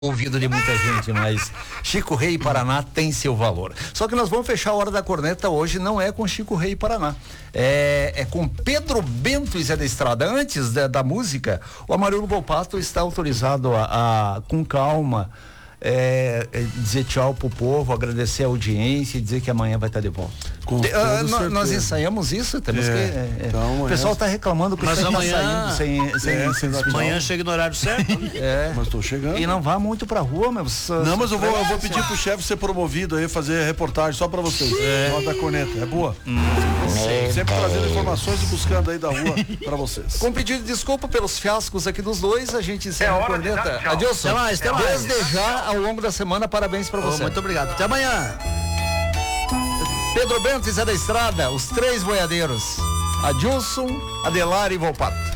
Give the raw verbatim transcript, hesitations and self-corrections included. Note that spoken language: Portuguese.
ouvido de muita gente, mas Chico Rei e Paraná tem seu valor. Só que nós vamos fechar a Hora da Corneta hoje, não é com Chico Rei e Paraná, é, é com Pedro Bento e Zé da Estrada. Antes da, da música, o Amarildo Volpato está autorizado a, a com calma, é, é, dizer tchau pro povo, agradecer a audiência e dizer que amanhã vai estar de volta. De, uh, nós, nós ensaiamos isso, temos é, que. É, então, o pessoal está reclamando que mas está amanhã, saindo sem, sem, é, sem, sem amanhã chega no horário certo. É. Mas estou chegando. E não vá muito pra rua, mas. Não, mas eu vou, eu vou pedir pro chefe ser promovido aí, fazer reportagem só pra vocês. É. Hora da Corneta, é boa. Hum, é. Sempre trazendo informações e buscando aí da rua pra vocês. Com pedido de desculpa pelos fiascos aqui dos dois, a gente encerra é a corneta. Adilson, até mais, até mais. Desde já, ao longo da semana, parabéns pra você. Oh, muito obrigado. Até amanhã. Pedro Bento e Zé da Estrada, os três boiadeiros. Adilson, Adelar e Volpato.